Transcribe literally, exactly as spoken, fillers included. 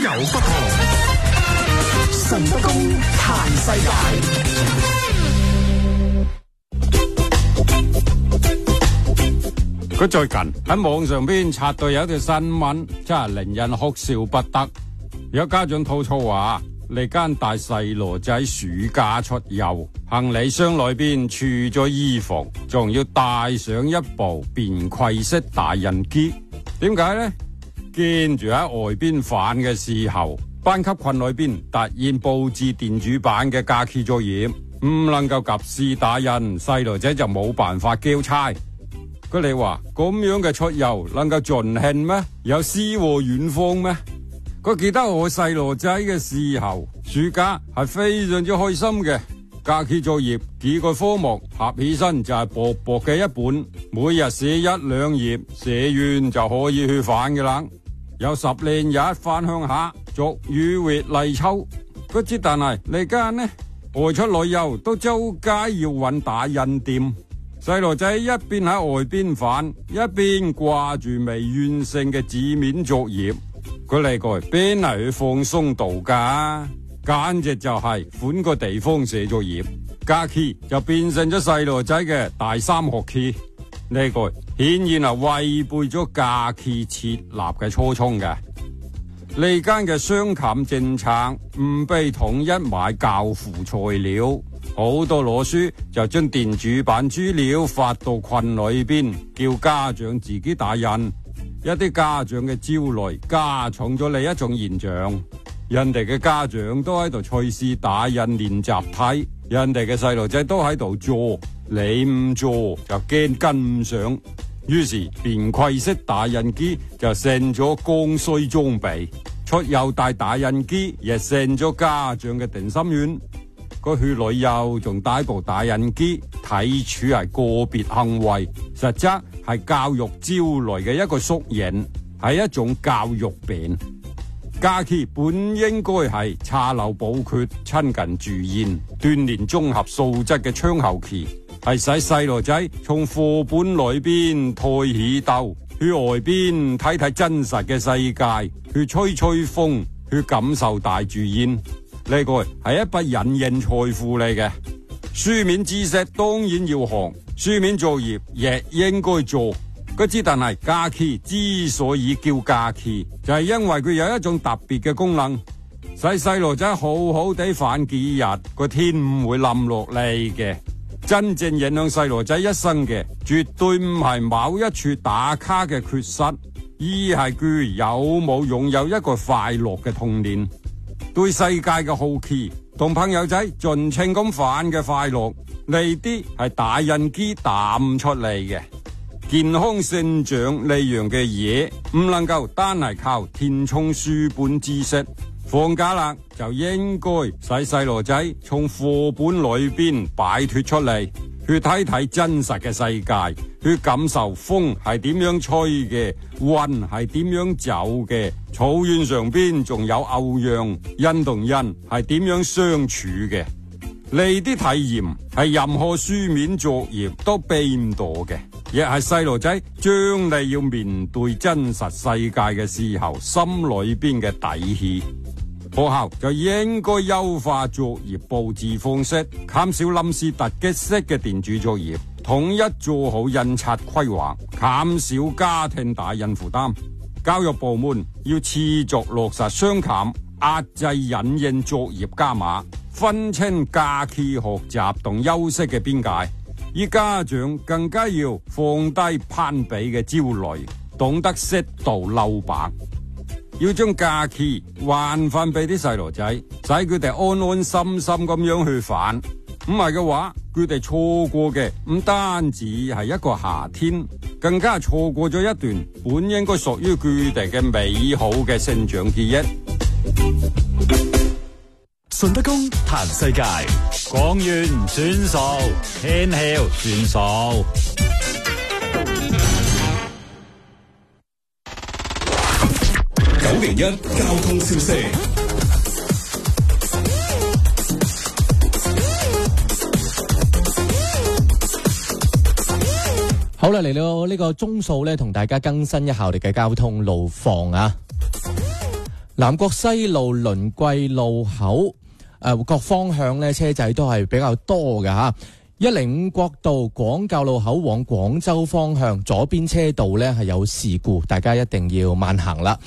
遊不同，神不公彈世界。 佢最近喺網上邊刷到有一條新聞，真係令人哭笑不得。有家長吐槽話，你間帶細路仔暑假出遊，行李箱裏邊儲咗衣服，仲要帶上一部便攜式打印機。點解呢？見住喺外邊返嘅時候，班級群裏邊突然佈置電子版嘅假期作業，唔能夠及時打印，細路仔就冇辦法交差。佢哋話咁樣嘅出遊能夠盡興咩？有詩和遠方咩？佢記得我細路仔嘅時候，暑假係非常之開心嘅。假期作業幾個科目合起身就係薄薄嘅一本，每日寫一兩頁，寫完就可以去返嘅啦。有十年日返鄉下，俗語活泥鰍。佢知但係你家呢外出旅遊都周街要揾打印店。細路仔一邊喺外邊返，一邊掛住未完成嘅紙面作業，佢嚟過邊係去放鬆度假？簡直就係換個地方寫作業，假期就變成咗細路仔嘅第三學期。呢個顯然係違背咗假期設立嘅初衷嘅。呢間嘅雙減政策唔被統一買教輔材料。好多攞書就將電子版資料發到群裏邊，叫家長自己打印。一啲家長嘅焦慮加重咗另一種現象，人哋嘅家長都喺度隨時打印練習題，人哋嘅細路仔都喺度做，你唔做就驚跟唔上。於是便攜式打印機就成咗剛需裝備，出遊帶打印機亦成咗家長嘅定心丸。個去旅遊仲帶部打印機，睇處係個別行為，實質係教育焦慮嘅一個縮影，係一種教育病。假期本應該係查漏補缺、親近自然、鍛煉綜合素質嘅窗口期，係使細路仔從課本裏邊抬起頭，去外邊睇睇真實嘅世界，去吹吹風，去感受大自然。呢個係一筆隱形財富嚟嘅。書面知識當然要學，書面作業亦應該做。佢知但係假期之所以叫假期，就係因為佢有一種特別嘅功能，使細路仔好好地返幾日，個天唔會冧落嚟嘅。真正影響細路仔一生嘅，絕對唔係某一處打卡嘅缺失，而係佢有冇擁有一個快樂嘅童年。對世界嘅好奇，同朋友仔盡情咁返嘅快樂，呢啲係打印機打唔出嚟嘅。健康成長呢樣嘅嘢，唔能夠單係靠填充書本知識。放假啦，就應該使細路仔從課本裏邊擺脫出嚟，去睇睇真實嘅世界，去感受風係點樣吹嘅，雲係點樣走嘅，草原上邊仲有牛羊，人同人係點樣相處嘅。呢啲體驗係任何書面作業都避唔到嘅，亦係細路仔將你要面對真實世界嘅時候心裏邊嘅底氣。學校就應該優化作業佈置方式，減少臨時突擊式嘅電子作業，統一做好印刷規劃，減少家庭打印負擔。教育部門要持續落實雙減，壓制隱形作業加碼，分清假期學習同休息嘅邊界。而家長更加要放低攀比嘅焦慮，懂得適度留白。要將假期還翻俾啲細路仔，使佢哋安安心心咁樣去返。唔係嘅話，佢哋錯過嘅唔單止係一個夏天，更加錯過咗一段本應該屬於佢哋嘅美好嘅成長記憶。 順德公彈世界， 講完算數，天曉算數。 九零一交通消息。 好啦，嚟到呢個鐘數咧，同大家更新一下我哋嘅交通路況啊。 南國西路輪桂路口誒、呃、各方向咧車仔都係比較多嘅吓。一零五國道廣滘路口往廣州方向左邊車道咧係有事故，大家一定要慢行啦。